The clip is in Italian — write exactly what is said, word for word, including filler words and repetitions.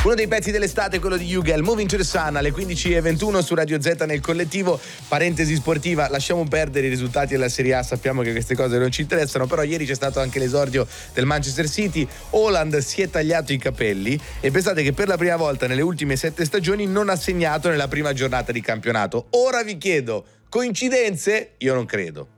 Uno dei pezzi dell'estate è quello di Hugel, Moving to the Sun, alle quindici e ventuno su Radio Z nel collettivo. Parentesi sportiva, lasciamo perdere i risultati della Serie A, sappiamo che queste cose non ci interessano, però ieri c'è stato anche l'esordio del Manchester City. Haaland si è tagliato i capelli e pensate che per la prima volta nelle ultime sette stagioni non ha segnato nella prima giornata di campionato. Ora vi chiedo, coincidenze? Io non credo.